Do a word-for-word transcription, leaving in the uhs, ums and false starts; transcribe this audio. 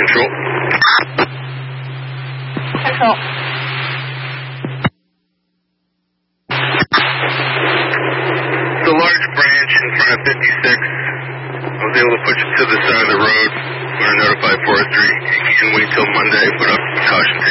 Control. Control. The large branch in front of fifty-six. I was able to push it to the side of the road. I'm going to notify forestry. You can wait till Monday, put up caution tape.